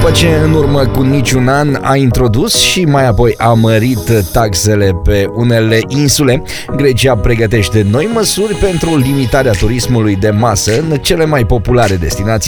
După ce în urmă cu niciun an a introdus și mai apoi a mărit taxele pe unele insule, Grecia pregătește noi măsuri pentru limitarea turismului de masă în cele mai populare destinații